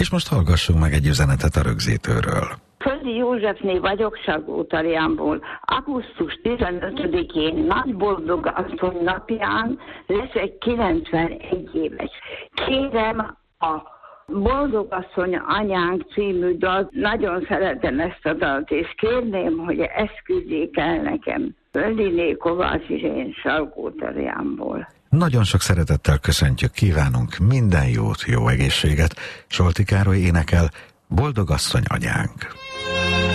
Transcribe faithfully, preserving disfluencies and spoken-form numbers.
És most hallgassunk meg egy üzenetet a rögzítőről. Földi Józsefné vagyok, Salgótarjánból. augusztus tizenötödikén nagy boldog asszony napján leszek kilencvenegy éves. Kérem a Boldog asszony anyánk című dalt, nagyon szeretem ezt a dalt, és kérném, hogy ezt küldjék el nekem. Földiné Kovács Irén, Salgótarjánból. Nagyon sok szeretettel köszöntjük, kívánunk minden jót, jó egészséget. Solti Károly énekel Boldog asszony anyánk.